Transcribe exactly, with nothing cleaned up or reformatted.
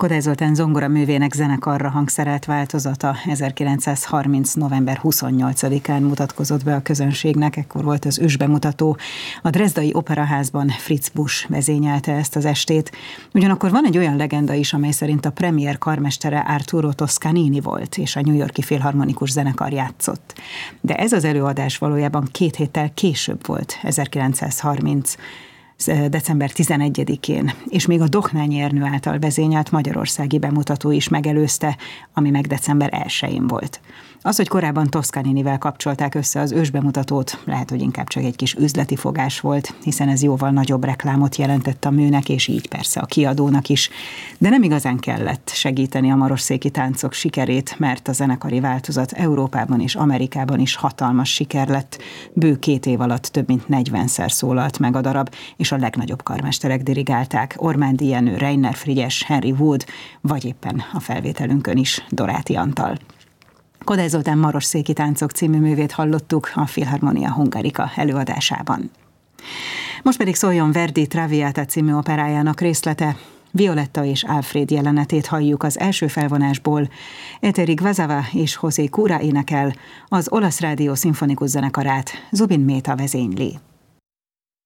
Kodály Zoltán zongoraművének zenekarra hangszerelt változata ezerkilencszázharminc. november huszonnyolcadikán mutatkozott be a közönségnek, ekkor volt az ősbemutató. A Dresdai Operaházban Fritz Busch vezényelte ezt az estét. Ugyanakkor van egy olyan legenda is, amely szerint a premier karmestere Arturo Toscanini volt, és a New York-i Filharmonikus Zenekar játszott. De ez az előadás valójában két héttel később volt, ezerkilencszázharminc. december tizenegyedikén, és még a Dohnányi Ernő által vezényelt magyarországi bemutató is megelőzte, ami meg december elsején volt. Az, hogy korábban Toscaninivel kapcsolták össze az ősbemutatót, lehet, hogy inkább csak egy kis üzleti fogás volt, hiszen ez jóval nagyobb reklámot jelentett a műnek, és így persze a kiadónak is. De nem igazán kellett segíteni a marosszéki táncok sikerét, mert a zenekari változat Európában és Amerikában is hatalmas siker lett. Bő két év alatt több mint negyvenszer szólalt meg a darab, és a legnagyobb karmesterek dirigálták: Ormándi Jenő, Reiner Frigyes, Henry Wood, vagy éppen a felvételünkön is Doráti Antal. Kodály Zoltán Marosszéki táncok című művét hallottuk a Philharmonia Hungarica előadásában. Most pedig szóljon Verdi Traviata című operájának részlete. Violetta és Alfred jelenetét halljuk az első felvonásból. Eteri Gvazava és José Cura énekel, az Olasz Rádió szimfonikus zenekarát Zubin Mehta vezényli.